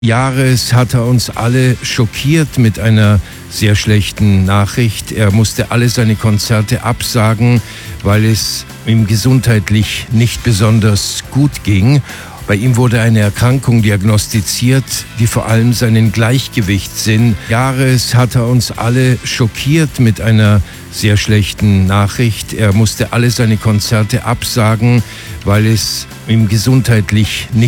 Jahres hat er uns alle schockiert mit einer sehr schlechten Nachricht. Er musste alle seine Konzerte absagen, weil es ihm gesundheitlich nicht besonders gut ging. Bei ihm wurde eine Erkrankung diagnostiziert, die vor allem seinen Gleichgewichtssinn. Jahres hat er uns alle schockiert mit einer sehr schlechten Nachricht. Er musste alle seine Konzerte absagen, weil es ihm gesundheitlich nicht